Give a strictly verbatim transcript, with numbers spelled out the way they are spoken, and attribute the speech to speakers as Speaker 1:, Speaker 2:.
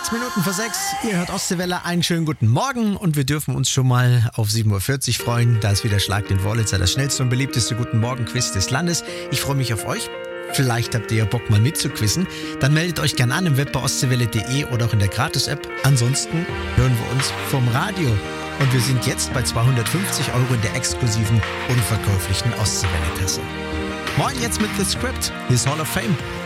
Speaker 1: Sechs Minuten vor sechs, ihr hört Ostseewelle, einen schönen guten Morgen und wir dürfen uns schon mal auf sieben Uhr vierzig freuen. Da ist wieder Schlag den Wurlitzer, das schnellste und beliebteste Guten Morgen-Quiz des Landes. Ich freue mich auf euch. Vielleicht habt ihr ja Bock mal mitzuquizzen. Dann meldet euch gern an im Web bei ostseewelle punkt de oder auch in der Gratis-App. Ansonsten hören wir uns vom Radio. Und wir sind jetzt bei zweihundertfünfzig Euro in der exklusiven, unverkäuflichen Ostseewelle-Tasse. Moin jetzt mit The Script, his Hall of Fame.